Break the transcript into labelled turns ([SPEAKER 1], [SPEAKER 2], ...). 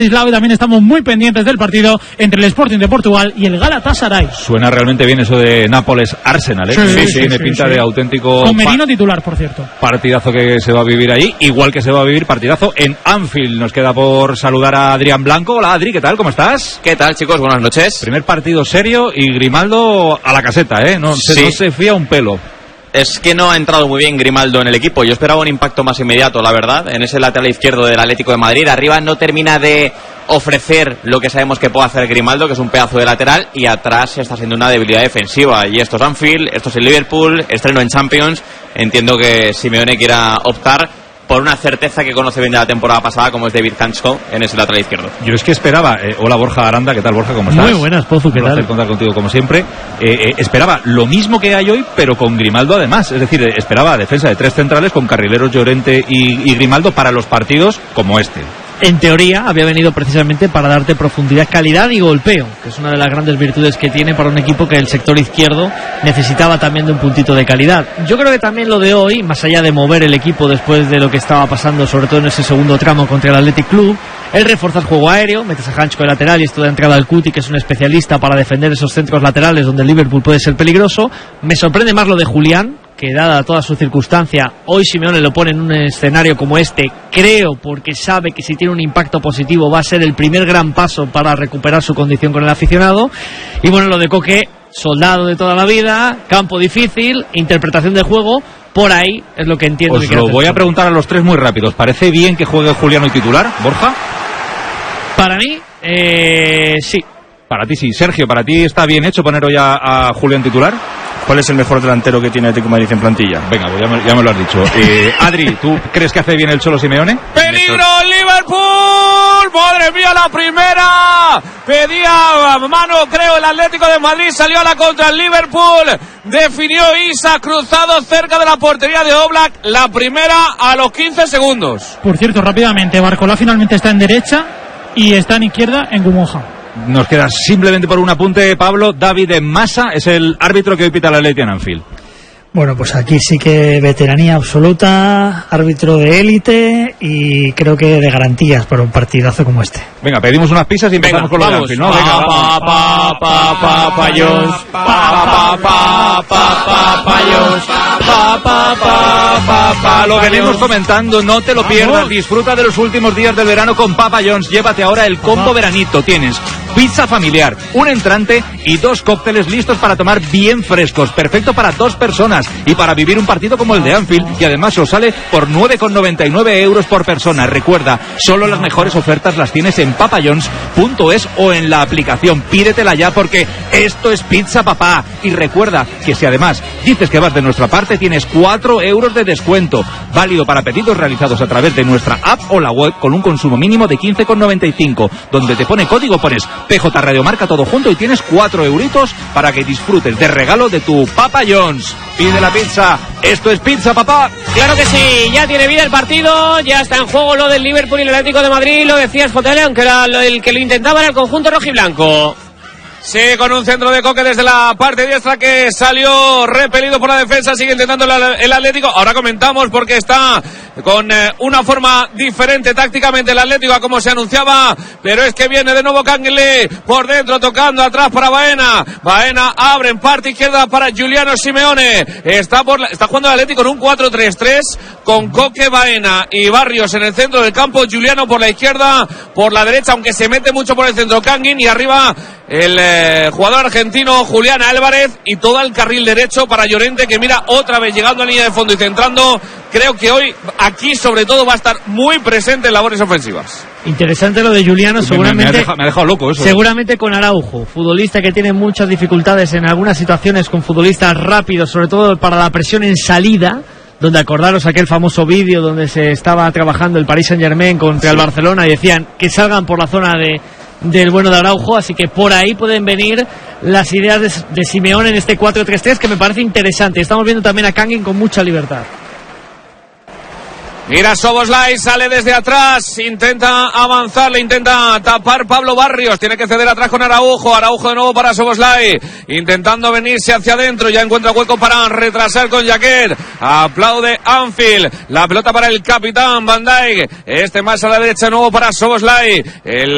[SPEAKER 1] Y también estamos muy pendientes del partido entre el Sporting de Portugal y el Galatasaray.
[SPEAKER 2] Suena realmente bien eso de Nápoles-Arsenal, ¿eh? Sí, tiene pinta de auténtico...
[SPEAKER 1] Con Merino titular, por cierto.
[SPEAKER 2] Partidazo que se va a vivir allí, igual que se va a vivir partidazo en Anfield. Nos queda por saludar a Adrián Blanco. Hola Adri, ¿qué tal? ¿Cómo estás?
[SPEAKER 3] ¿Qué tal, chicos? Buenas noches.
[SPEAKER 2] Primer partido serio y Grimaldo a la caseta, ¿eh? No se fía un pelo.
[SPEAKER 3] Es que no ha entrado muy bien Grimaldo en el equipo. Yo esperaba un impacto más inmediato, la verdad, en ese lateral izquierdo del Atlético de Madrid. Arriba no termina de ofrecer lo que sabemos que puede hacer Grimaldo, que es un pedazo de lateral, y atrás está siendo una debilidad defensiva. Y esto es Anfield, esto es el Liverpool, estreno en Champions. Entiendo que Simeone quiera optar por una certeza que conoce bien de la temporada pasada, como es David Cancho en ese lateral izquierdo.
[SPEAKER 2] Yo es que esperaba, hola Borja Aranda, ¿qué tal Borja? ¿Cómo estás?
[SPEAKER 1] Muy buenas, Pozu, ¿qué tal? Un placer
[SPEAKER 2] contar contigo como siempre. Esperaba lo mismo que hay hoy, pero con Grimaldo además, es decir, esperaba defensa de tres centrales con Carrileros, Llorente y Grimaldo para los partidos como este.
[SPEAKER 4] En teoría había venido precisamente para darte profundidad, calidad y golpeo, que es una de las grandes virtudes que tiene para un equipo que el sector izquierdo necesitaba también de un puntito de calidad. Yo creo que también lo de hoy, más allá de mover el equipo después de lo que estaba pasando, sobre todo en ese segundo tramo contra el Athletic Club, el reforzar juego aéreo, metes a Hancho de lateral y esto de entrada al Cuti, que es un especialista para defender esos centros laterales donde el Liverpool puede ser peligroso. Me sorprende más lo de Julián, que dada toda su circunstancia, hoy Simeone lo pone en un escenario como este, creo, porque sabe que si tiene un impacto positivo va a ser el primer gran paso para recuperar su condición con el aficionado. Y bueno, lo de Coque, soldado de toda la vida, campo difícil, interpretación de juego, por ahí es lo que entiendo.
[SPEAKER 2] Os lo voy a preguntar a los tres muy rápido. ¿Os parece bien que juegue Julián hoy titular, Borja?
[SPEAKER 4] Para mí, sí.
[SPEAKER 2] Para ti sí. Sergio, ¿para ti está bien hecho poner hoy a Julián titular?
[SPEAKER 5] ¿Cuál es el mejor delantero que tiene Atlético de Madrid en plantilla?
[SPEAKER 2] Venga, pues ya me lo has dicho. Adri, ¿tú crees que hace bien el Cholo Simeone?
[SPEAKER 6] ¡Peligro Liverpool! ¡Madre mía, la primera! Pedía mano, creo, el Atlético de Madrid, salió a la contra el Liverpool. Definió Isa, cruzado cerca de la portería de Oblak. La primera a los 15 segundos.
[SPEAKER 1] Por cierto, rápidamente, Barcolá finalmente está en derecha y está en izquierda en Gumoja.
[SPEAKER 2] Nos queda simplemente por un apunte, Pablo. David Massa es el árbitro que hoy pita la Athletic en Anfield.
[SPEAKER 7] Bueno, pues aquí sí que veteranía absoluta, árbitro de élite y creo que de garantías para un partidazo como este.
[SPEAKER 2] Venga, pedimos unas pizzas y empezamos con lo de Anfield, ¿no? Venga, lo venimos comentando, no te lo pierdas. Disfruta de los últimos días del verano con Papa John's. Llévate ahora el combo veranito. Tienes pizza familiar, un entrante y 2 cócteles listos para tomar bien frescos. Perfecto para 2 personas y para vivir un partido como el de Anfield, y además os sale por 9,99 euros por persona. Recuerda, solo las mejores ofertas las tienes en papajohns.es o en la aplicación. Pídetela ya porque esto es Pizza Papá. Y recuerda que si además dices que vas de nuestra parte, tienes 4 euros de descuento, válido para pedidos realizados a través de nuestra app o la web con un consumo mínimo de 15,95. Donde te pone código pones PJ Radio Marca todo junto y tienes 4 euritos para que disfrutes de regalo de tu Papa John's. Pide la pizza. Esto es Pizza Papá.
[SPEAKER 8] Claro que sí, ya tiene vida el partido, ya está en juego lo del Liverpool y el Atlético de Madrid. Lo decías, JL, aunque el que lo intentaba era el conjunto rojiblanco.
[SPEAKER 6] Sí, con un centro de Coque desde la parte diestra que salió repelido por la defensa. Sigue intentando el Atlético. Ahora comentamos porque está con una forma diferente tácticamente el Atlético a como se anunciaba. Pero es que viene de nuevo Canguilé por dentro, tocando atrás para Baena. Baena abre en parte izquierda para Giuliano Simeone. Está jugando el Atlético en un 4-3-3 con Coque, Baena y Barrios en el centro del campo. Giuliano por la izquierda, por la derecha, aunque se mete mucho por el centro Canguin, y arriba el jugador argentino Julián Álvarez, y todo el carril derecho para Llorente, que mira otra vez llegando a línea de fondo y centrando. Creo que hoy aquí sobre todo va a estar muy presente en labores ofensivas.
[SPEAKER 4] Interesante lo de Giuliano, seguramente
[SPEAKER 2] me ha dejado loco eso.
[SPEAKER 4] Seguramente con Araujo, futbolista que tiene muchas dificultades en algunas situaciones con futbolistas rápidos, sobre todo para la presión en salida, donde acordaros aquel famoso vídeo donde se estaba trabajando el Paris Saint-Germain contra el Barcelona y decían que salgan por la zona del bueno de Araujo, así que por ahí pueden venir las ideas de Simeone en este 4-3-3, que me parece interesante. Estamos viendo también a Kangin con mucha libertad.
[SPEAKER 6] Mira, Szoboszlai sale desde atrás, intenta avanzar, le intenta tapar Pablo Barrios, tiene que ceder atrás con Araujo de nuevo para Szoboszlai, intentando venirse hacia adentro, ya encuentra hueco para retrasar con Jaquet, aplaude Anfield, la pelota para el capitán Van Dijk, más a la derecha de nuevo para Szoboszlai, el